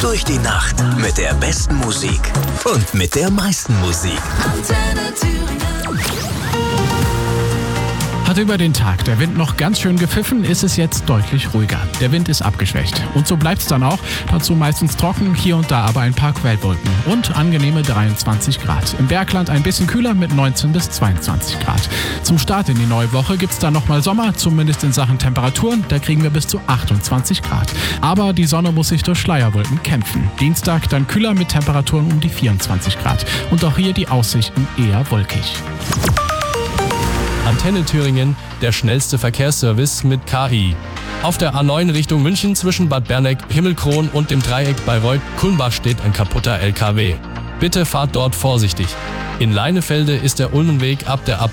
Durch die Nacht mit der besten Musik und mit der meisten Musik. Antenne Thüringen. Hat über den Tag der Wind noch ganz schön gepfiffen, ist es jetzt deutlich ruhiger. Der Wind ist abgeschwächt. Und so bleibt es dann auch. Dazu meistens trocken, hier und da aber ein paar Quellwolken. Und angenehme 23 Grad. Im Bergland ein bisschen kühler mit 19 bis 22 Grad. Zum Start in die neue Woche gibt es dann nochmal Sommer, zumindest in Sachen Temperaturen. Da kriegen wir bis zu 28 Grad. Aber die Sonne muss sich durch Schleierwolken kämpfen. Dienstag dann kühler mit Temperaturen um die 24 Grad. Und auch hier die Aussichten eher wolkig. Antenne Thüringen, der schnellste Verkehrsservice mit KI. Auf der A9 Richtung München zwischen Bad Berneck, Himmelkron und dem Dreieck Bayreuth-Kulmbach steht ein kaputter LKW. Bitte fahrt dort vorsichtig. In Leinefelde ist der Ulmenweg ab der